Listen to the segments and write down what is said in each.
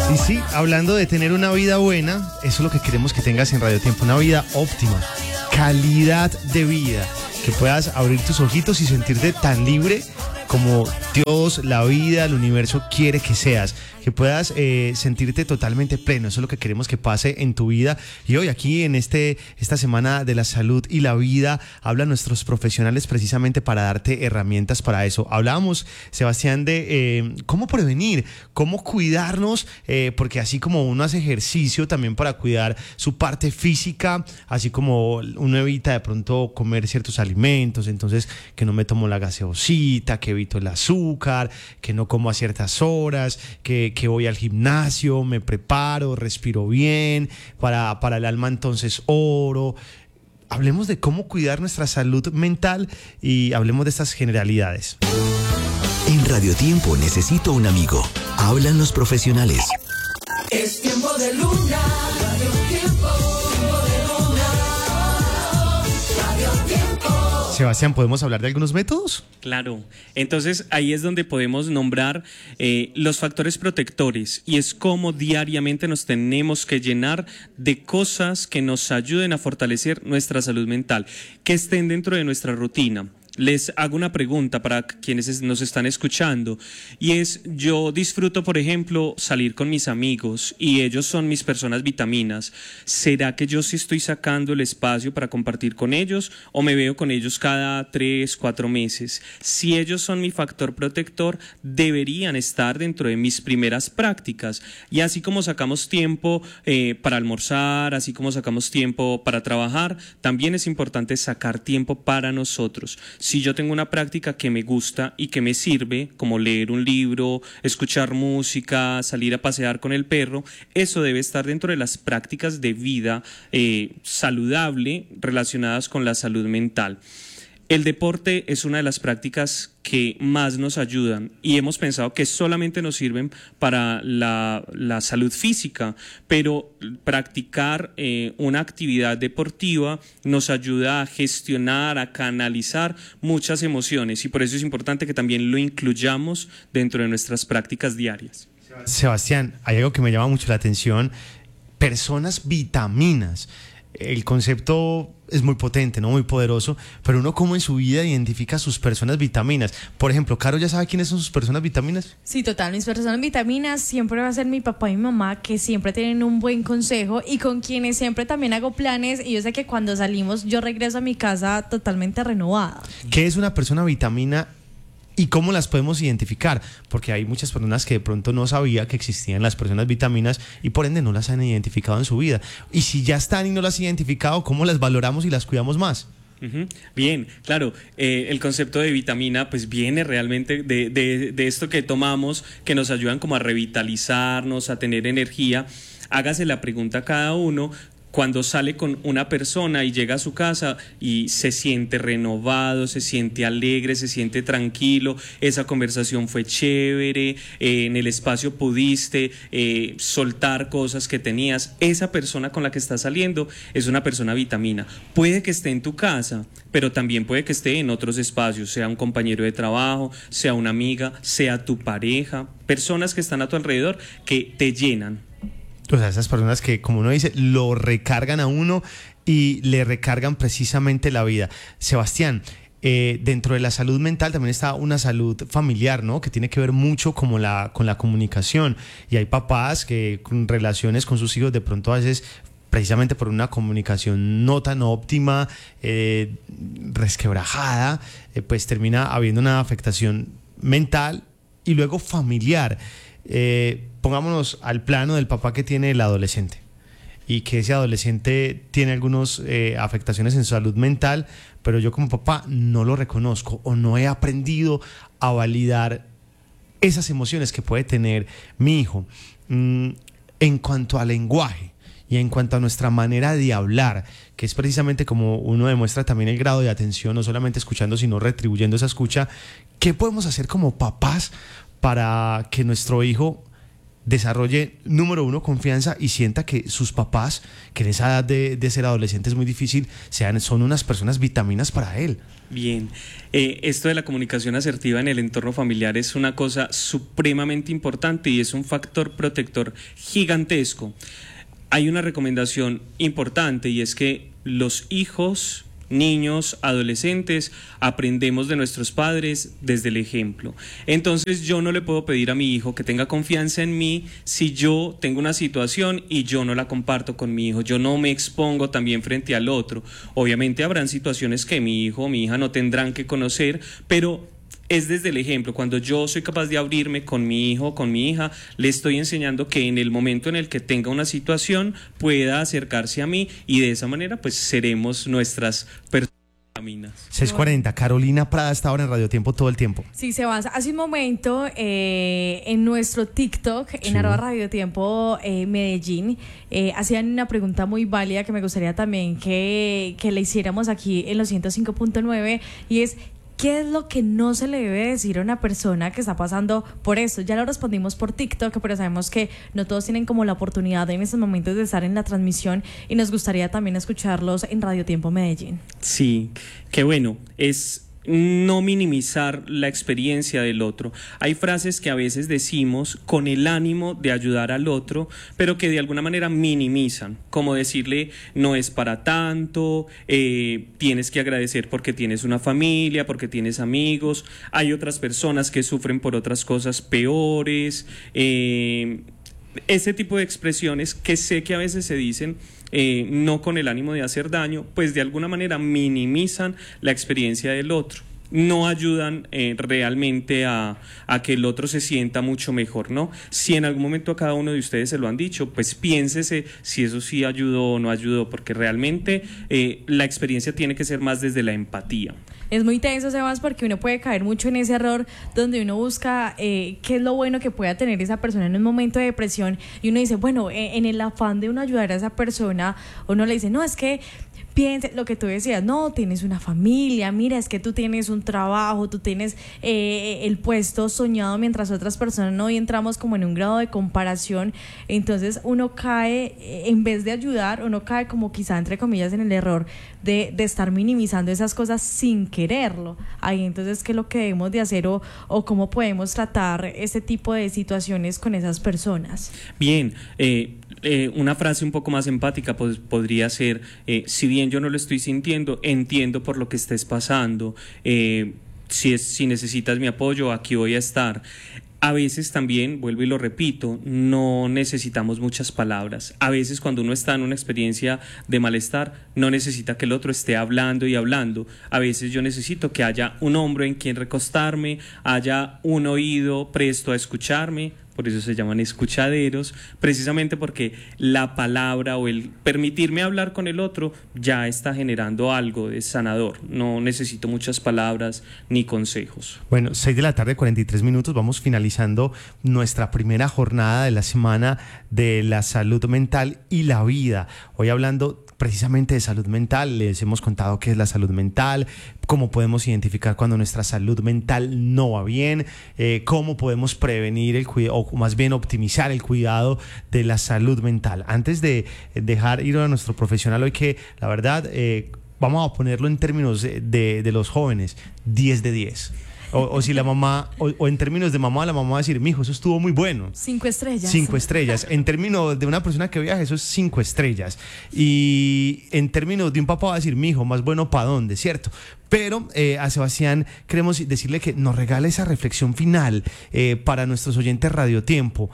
Y sí, hablando de tener una vida buena, eso es lo que queremos que tengas en Radio Tiempo, una vida óptima, calidad de vida, que puedas abrir tus ojitos y sentirte tan libre como Dios, la vida, el universo quiere que seas, que puedas sentirte totalmente pleno. Eso es lo que queremos que pase en tu vida. Y hoy aquí en esta semana de la salud y la vida hablan nuestros profesionales precisamente para darte herramientas para eso. Hablábamos, Sebastián, de cómo prevenir, cómo cuidarnos, porque así como uno hace ejercicio también para cuidar su parte física, así como uno evita de pronto comer ciertos alimentos, entonces que no me tomo la gaseosita, que evito el azúcar, que no como a ciertas horas, que voy al gimnasio, me preparo, respiro bien, para el alma entonces oro. Hablemos de cómo cuidar nuestra salud mental y hablemos de estas generalidades. En Radio Tiempo necesito un amigo. Hablan los profesionales. Es tiempo de Luna, Radio Tiempo, tiempo de Luna, Radio Tiempo. Sebastián, ¿podemos hablar de algunos métodos? Claro, entonces ahí es donde podemos nombrar los factores protectores y es cómo diariamente nos tenemos que llenar de cosas que nos ayuden a fortalecer nuestra salud mental, que estén dentro de nuestra rutina. Les hago una pregunta para quienes nos están escuchando y es, yo disfruto, por ejemplo, salir con mis amigos y ellos son mis personas vitaminas. ¿Será que yo sí estoy sacando el espacio para compartir con ellos o me veo con ellos cada 3, 4 meses? Si ellos son mi factor protector, deberían estar dentro de mis primeras prácticas. Y así como sacamos tiempo para almorzar, así como sacamos tiempo para trabajar, también es importante sacar tiempo para nosotros. Si yo tengo una práctica que me gusta y que me sirve, como leer un libro, escuchar música, salir a pasear con el perro, eso debe estar dentro de las prácticas de vida saludable relacionadas con la salud mental. El deporte es una de las prácticas que más nos ayudan y hemos pensado que solamente nos sirven para la salud física, pero practicar una actividad deportiva nos ayuda a gestionar, a canalizar muchas emociones y por eso es importante que también lo incluyamos dentro de nuestras prácticas diarias. Sebastián, hay algo que me llama mucho la atención, personas vitaminas. El concepto es muy potente, ¿no? Muy poderoso, pero uno cómo en su vida identifica sus personas vitaminas. Por ejemplo, Caro, ¿ya sabe quiénes son sus personas vitaminas? Sí, total, mis personas vitaminas siempre va a ser mi papá y mi mamá, que siempre tienen un buen consejo y con quienes siempre también hago planes y yo sé que cuando salimos yo regreso a mi casa totalmente renovada. ¿Qué es una persona vitamina? ¿Y cómo las podemos identificar? Porque hay muchas personas que de pronto no sabía que existían las personas vitaminas y por ende no las han identificado en su vida. Y si ya están y no las han identificado, ¿cómo las valoramos y las cuidamos más? Bien, claro, el concepto de vitamina pues viene realmente de esto que tomamos, que nos ayudan como a revitalizarnos, a tener energía. Hágase la pregunta a cada uno. Cuando sale con una persona y llega a su casa y se siente renovado, se siente alegre, se siente tranquilo, esa conversación fue chévere, en el espacio pudiste soltar cosas que tenías, esa persona con la que estás saliendo es una persona vitamina. Puede que esté en tu casa, pero también puede que esté en otros espacios, sea un compañero de trabajo, sea una amiga, sea tu pareja, personas que están a tu alrededor que te llenan. O sea, esas personas que, como uno dice, lo recargan a uno y le recargan precisamente la vida. Sebastián, dentro de la salud mental también está una salud familiar, ¿no? Que tiene que ver mucho con la comunicación. Y hay papás que con relaciones con sus hijos de pronto a veces, precisamente por una comunicación no tan óptima, resquebrajada, pues termina habiendo una afectación mental y luego familiar. Pongámonos al plano del papá que tiene el adolescente y que ese adolescente tiene algunas afectaciones en su salud mental, pero yo como papá no lo reconozco o no he aprendido a validar esas emociones que puede tener mi hijo. En cuanto al lenguaje y en cuanto a nuestra manera de hablar, que es precisamente como uno demuestra también el grado de atención, no solamente escuchando, sino retribuyendo esa escucha, ¿qué podemos hacer como papás para que nuestro hijo desarrolle, número uno, confianza y sienta que sus papás, que en esa edad de ser adolescente es muy difícil, son unas personas vitaminas para él. Bien, esto de la comunicación asertiva en el entorno familiar es una cosa supremamente importante y es un factor protector gigantesco. Hay una recomendación importante y es que los hijos, niños, adolescentes, aprendemos de nuestros padres desde el ejemplo. Entonces yo no le puedo pedir a mi hijo que tenga confianza en mí si yo tengo una situación y yo no la comparto con mi hijo, yo no me expongo también frente al otro. Obviamente habrán situaciones que mi hijo o mi hija no tendrán que conocer, pero es desde el ejemplo. Cuando yo soy capaz de abrirme con mi hijo o con mi hija, le estoy enseñando que en el momento en el que tenga una situación pueda acercarse a mí y de esa manera pues seremos nuestras personas. 6:40, Carolina Prada está ahora en Radio Tiempo todo el tiempo. Sí, Sebas, hace un momento en nuestro TikTok, en @radiotiempo Medellín, hacían una pregunta muy válida que me gustaría también que le hiciéramos aquí en los 105.9 y es: ¿qué es lo que no se le debe decir a una persona que está pasando por esto? Ya lo respondimos por TikTok, pero sabemos que no todos tienen como la oportunidad en estos momentos de estar en la transmisión y nos gustaría también escucharlos en Radio Tiempo Medellín. Sí, qué bueno, es no minimizar la experiencia del otro. Hay frases que a veces decimos con el ánimo de ayudar al otro, pero que de alguna manera minimizan, como decirle no es para tanto, tienes que agradecer porque tienes una familia, porque tienes amigos, hay otras personas que sufren por otras cosas peores, ese tipo de expresiones que sé que a veces se dicen no con el ánimo de hacer daño, pues de alguna manera minimizan la experiencia del otro, no ayudan realmente a que el otro se sienta mucho mejor, ¿no? Si en algún momento a cada uno de ustedes se lo han dicho, pues piénsese si eso sí ayudó o no ayudó, porque realmente la experiencia tiene que ser más desde la empatía. Es muy tenso, Sebas, porque uno puede caer mucho en ese error donde uno busca qué es lo bueno que pueda tener esa persona en un momento de depresión y uno dice, bueno, en el afán de uno ayudar a esa persona, uno le dice, no, es que piense lo que tú decías, no, tienes una familia, mira, es que tú tienes un trabajo, tú tienes el puesto soñado, mientras otras personas no, y entramos como en un grado de comparación. Entonces uno cae, en vez de ayudar, uno cae como quizá entre comillas en el error de estar minimizando esas cosas sin quererlo. Ahí entonces, ¿qué es lo que debemos de hacer o cómo podemos tratar este tipo de situaciones con esas personas? Bien, una frase un poco más empática pues, podría ser, si bien yo no lo estoy sintiendo, entiendo por lo que estés pasando, si necesitas mi apoyo, aquí voy a estar. A veces también, vuelvo y lo repito, no necesitamos muchas palabras. A veces cuando uno está en una experiencia de malestar, no necesita que el otro esté hablando y hablando. A veces yo necesito que haya un hombro en quien recostarme, haya un oído presto a escucharme. Por eso se llaman escuchaderos, precisamente porque la palabra o el permitirme hablar con el otro ya está generando algo de sanador. No necesito muchas palabras ni consejos. Bueno, 6:43 vamos finalizando nuestra primera jornada de la semana de la salud mental y la vida. Hoy hablando precisamente de salud mental, les hemos contado qué es la salud mental, cómo podemos identificar cuando nuestra salud mental no va bien, cómo podemos prevenir el cuidado, o más bien optimizar el cuidado de la salud mental. Antes de dejar ir a nuestro profesional hoy, que la verdad, vamos a ponerlo en términos de los jóvenes, 10 de 10. O si la mamá, o en términos de mamá, la mamá va a decir, mijo, eso estuvo muy bueno. 5 estrellas. 5 estrellas. En términos de una persona que viaja, eso es 5 estrellas. Y en términos de un papá va a decir, mijo, más bueno para dónde, ¿cierto? Pero a Sebastián queremos decirle que nos regala esa reflexión final para nuestros oyentes Radio Tiempo.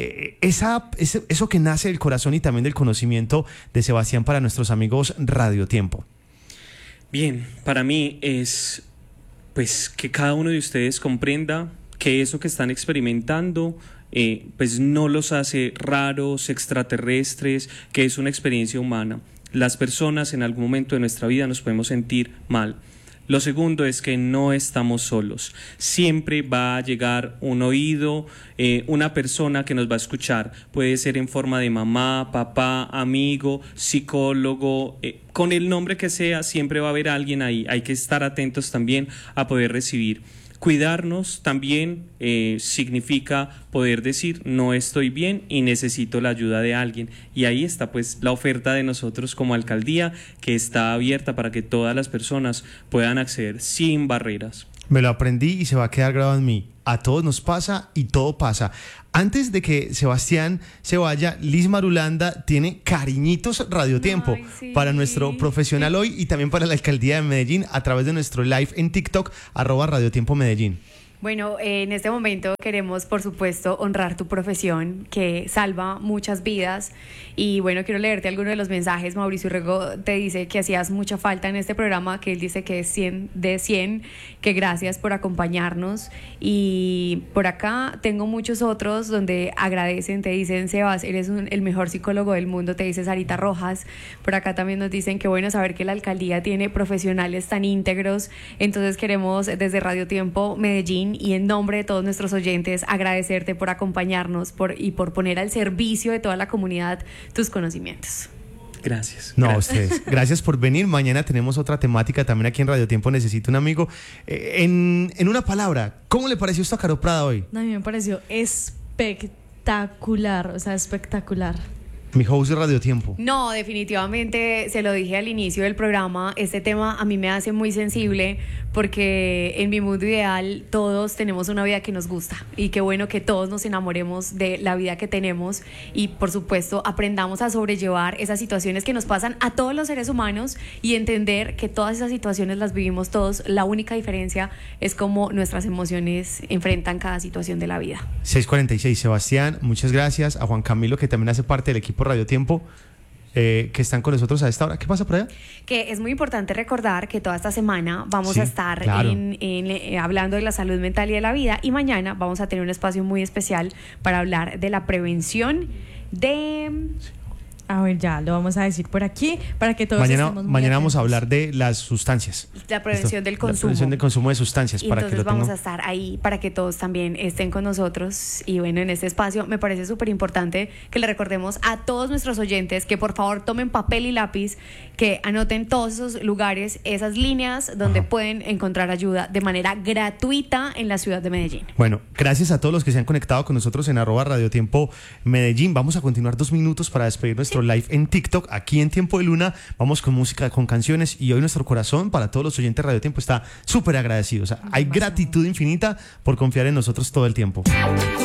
Eso que nace del corazón y también del conocimiento de Sebastián para nuestros amigos Radio Tiempo. Bien, para mí es pues que cada uno de ustedes comprenda que eso que están experimentando pues no los hace raros, extraterrestres, que es una experiencia humana. Las personas en algún momento de nuestra vida nos podemos sentir mal. Lo segundo es que no estamos solos. Siempre va a llegar un oído, una persona que nos va a escuchar. Puede ser en forma de mamá, papá, amigo, psicólogo, con el nombre que sea, siempre va a haber alguien ahí. Hay que estar atentos también a poder recibir. Cuidarnos también significa poder decir no estoy bien y necesito la ayuda de alguien, y ahí está pues la oferta de nosotros como alcaldía, que está abierta para que todas las personas puedan acceder sin barreras. Me lo aprendí y se va a quedar grabado en mí. A todos nos pasa y todo pasa. Antes de que Sebastián se vaya, Liz Marulanda tiene cariñitos Radiotiempo. Ay, sí. Para nuestro profesional hoy y también para la alcaldía de Medellín a través de nuestro live en TikTok @Radiotiempo Medellín. Bueno, en este momento queremos, por supuesto, honrar tu profesión que salva muchas vidas. Y bueno, quiero leerte algunos de los mensajes. Mauricio Rego te dice que hacías mucha falta en este programa, que él dice que es 100 de 100, que gracias por acompañarnos. Y por acá tengo muchos otros donde agradecen, te dicen: Sebas, eres el mejor psicólogo del mundo, te dice Sarita Rojas. Por acá también nos dicen que bueno saber que la alcaldía tiene profesionales tan íntegros. Entonces queremos desde Radio Tiempo Medellín y en nombre de todos nuestros oyentes agradecerte por acompañarnos y por poner al servicio de toda la comunidad tus conocimientos. Gracias. No, Gracias. a ustedes. Gracias por venir. Mañana tenemos otra temática también aquí en Radio Tiempo Necesito un amigo. En una palabra, ¿cómo le pareció esto a Caro Prada hoy? No, a mí me pareció espectacular, o sea, espectacular. Mi host de Radio Tiempo. No, definitivamente, se lo dije al inicio del programa, este tema a mí me hace muy sensible porque en mi mundo ideal todos tenemos una vida que nos gusta y qué bueno que todos nos enamoremos de la vida que tenemos y por supuesto aprendamos a sobrellevar esas situaciones que nos pasan a todos los seres humanos y entender que todas esas situaciones las vivimos todos. La única diferencia es cómo nuestras emociones enfrentan cada situación de la vida. 6:46, Sebastián, muchas gracias. A Juan Camilo, que también hace parte del equipo Radio Tiempo, que están con nosotros a esta hora. ¿Qué pasa por allá? Que es muy importante recordar que toda esta semana vamos Sí, a estar claro. hablando de la salud mental y de la vida, y mañana vamos a tener un espacio muy especial para hablar de la prevención de... A ver, ya lo vamos a decir por aquí para que todos estemos muy Mañana vamos a atentos. hablar de las sustancias. La prevención del consumo. La prevención del consumo de sustancias. Y Para que entonces lo vamos tengan. a estar ahí para que todos también estén con nosotros. Y bueno, en este espacio me parece súper importante que le recordemos a todos nuestros oyentes que por favor tomen papel y lápiz, que anoten todos esos lugares, esas líneas donde pueden encontrar ayuda de manera gratuita en la ciudad de Medellín. Bueno, gracias a todos los que se han conectado con nosotros en @Radiotiempo Medellín. Vamos a continuar 2 minutos para despedir nuestro live en TikTok. Aquí en Tiempo de Luna vamos con música, con canciones, y hoy nuestro corazón para todos los oyentes de Radio Tiempo está súper agradecido. O sea, hay gratitud infinita por confiar en nosotros todo el tiempo.